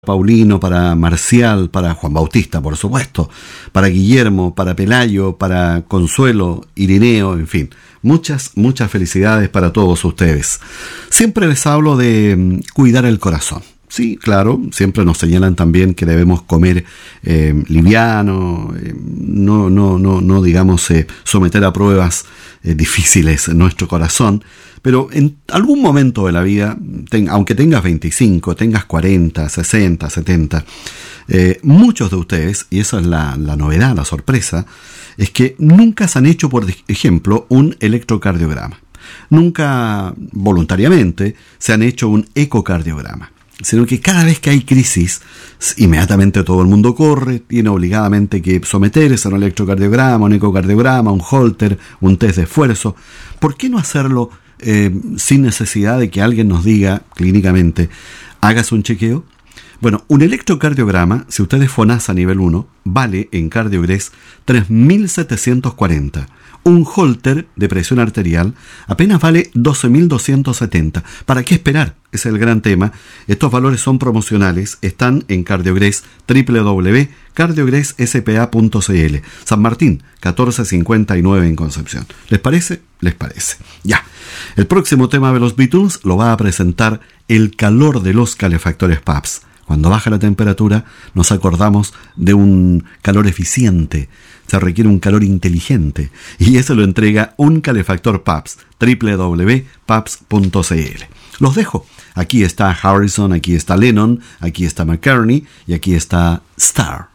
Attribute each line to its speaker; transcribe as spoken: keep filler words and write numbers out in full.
Speaker 1: Paulino, para Marcial, para Juan Bautista, por supuesto, para Guillermo, para Pelayo, para Consuelo, Irineo, en fin, muchas, muchas felicidades para todos ustedes. Siempre les hablo de mm, cuidar el corazón. Sí, claro, siempre nos señalan también que debemos comer eh, liviano, eh, no, no, no, no digamos eh, someter a pruebas eh, difíciles nuestro corazón, pero en algún momento de la vida, ten, aunque tengas veinticinco, tengas cuarenta, sesenta, setenta, eh, muchos de ustedes, y esa es la, la novedad, la sorpresa, es que nunca se han hecho, por ejemplo, un electrocardiograma. Nunca voluntariamente se han hecho un ecocardiograma, sino que cada vez que hay crisis, inmediatamente todo el mundo corre, tiene obligadamente que someterse a un electrocardiograma, un ecocardiograma, un Holter, un test de esfuerzo. ¿Por qué no hacerlo eh, sin necesidad de que alguien nos diga clínicamente, hágase un chequeo? Bueno, un electrocardiograma, si usted es FONASA nivel uno, vale en CardioGress tres mil setecientos cuarenta. Un Holter de presión arterial apenas vale doce mil doscientos setenta. ¿Para qué esperar? Ese es el gran tema. Estos valores son promocionales, están en CardioGress, doble u doble u doble u punto cardiogress s p a punto c l. San Martín, catorce cincuenta y nueve en Concepción. ¿Les parece? Les parece. Ya. El próximo tema de los Beatles lo va a presentar el calor de los calefactores P A P S. Cuando baja la temperatura, nos acordamos de un calor eficiente. Se requiere un calor inteligente. Y eso lo entrega un calefactor P A P S. doble u doble u doble u punto p a p s punto c l. Los dejo. Aquí está Harrison, aquí está Lennon, aquí está McCartney y aquí está Star.